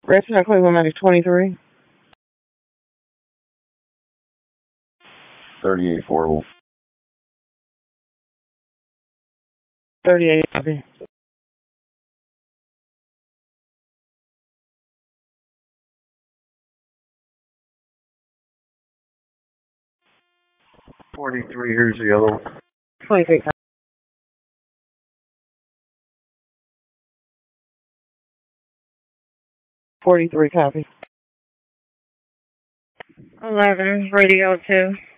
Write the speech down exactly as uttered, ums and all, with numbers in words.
Restaurant Cleveland Medic twenty-three. thirty-eight four. thirty-eight copy. forty-three, here's the other one. twenty-three copy. forty-three copy. eleven, radio two.